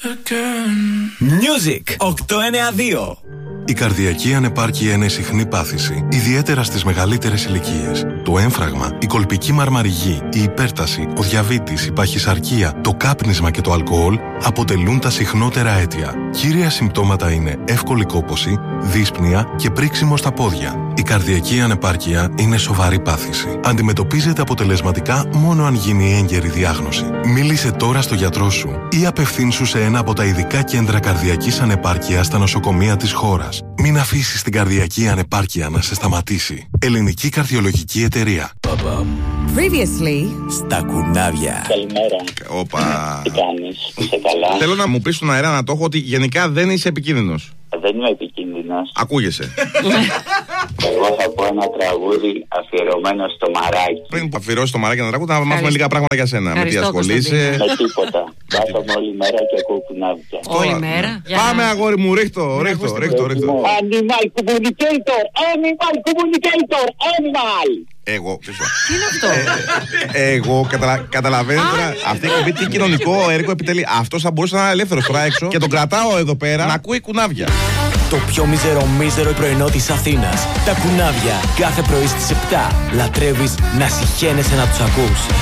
Music 892. Η καρδιακή ανεπάρκεια είναι συχνή πάθηση, ιδιαίτερα στις μεγαλύτερες ηλικίες. Το έμφραγμα, η κολπική μαρμαριγή, η υπέρταση, ο διαβήτης, η παχυσαρκία, το κάπνισμα και το αλκοόλ αποτελούν τα συχνότερα αίτια. Κύρια συμπτώματα είναι εύκολη κόπωση, δύσπνοια και πρίξιμο στα πόδια. Η καρδιακή ανεπάρκεια είναι σοβαρή πάθηση. Αντιμετωπίζεται αποτελεσματικά μόνο αν γίνει έγκαιρη διάγνωση. Μίλησε τώρα στο γιατρό σου ή απευθύνσου σε ένα από τα ειδικά κέντρα καρδιακής ανεπάρκειας στα νοσοκομεία της χώρας. Μην αφήσεις την καρδιακή ανεπάρκεια να σε σταματήσει. Ελληνική Καρδιολογική Εταιρεία. Previously Στα κουνάβια. Καλημέρα. Όπα. Τι κάνεις, είσαι καλά? Θέλω να μου πεις στον αέρα να το έχω ότι γενικά δεν είσαι επικίνδυνος. Δεν είμαι επικίνδυνος. Ακούγεσαι. Εγώ θα πω ένα τραγούδι αφιερωμένο στο Μαράκι. Πριν που αφιερώσεις το Μαράκι ένα τραγούδι, να μάθουμε λίγα πράγματα για σένα. Με τι ασχολείσαι. Με τίποτα. Βάζομαι όλη μέρα και ακούω κουνάβια. όλη μέρα. Πάμε αγόρι μου, ρίχτω. Animal communicator! Animal communicator! Animal! Εγώ. Τι είναι αυτό? Εγώ καταλαβαίνω τώρα. Αυτή η εκπομπή τι κοινωνικό έργο επιτελεί. Αυτό θα μπορούσε να είναι ελεύθερο τώρα έξω και τον κρατάω εδώ πέρα να ακούει κουνάβια. Το πιο μίζερο πρωινό της Αθήνας. Τα κουνάβια. Κάθε πρωί στις 7. Λατρεύεις να συχαίνεσαι να τους ακούς.